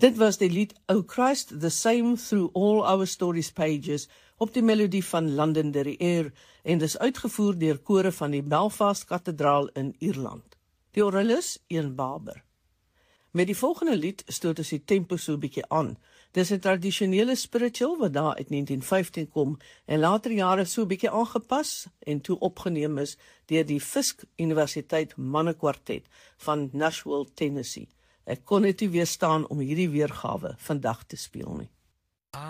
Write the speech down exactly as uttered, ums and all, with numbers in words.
Dit was die lied O Christ, the Same Through All Our Stories Pages op die melodie van Londonderry Air en dis uitgevoer deur kore van die Belfast Kathedraal in Ierland. Die orgelis, Ian Barber. Met die volgende lied stoot ons die tempo so 'n bietjie aan. Dis 'n tradisionele spiritual wat daar uit negentien vyftien kom en later jare so 'n bietjie aangepas en toe opgeneem is deur die Fisk Universiteit Mannekwartet van Nashville, Tennessee. Ek kon net nie weerstaan om hierdie weergawe vandag te speel nie.